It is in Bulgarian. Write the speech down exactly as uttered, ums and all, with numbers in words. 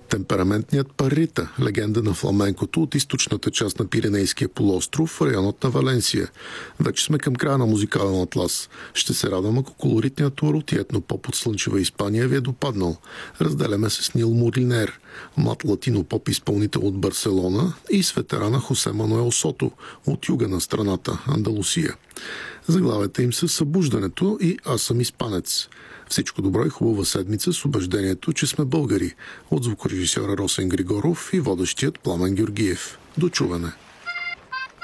Темпераментният Паррита, легенда на фламенкото от източната част на Пиренейския полуостров, районът на Валенсия. Вече сме към края на музикален атлас. Ще се радвам, ако колоритният турот и етнопоп от слънчева Испания ви е допаднал. Разделяме се с Нил Моринер, млад латино-поп изпълнител от Барселона, и с ветерана Хосе Мануел Сото от юга на страната, Андалусия. Заглавията им са "Събуждането" и "Аз съм испанец". Всичко добро и хубава седмица с убеждението, че сме българи. От звукорежисьора Росен Григоров и водещият Пламен Георгиев. До чуване!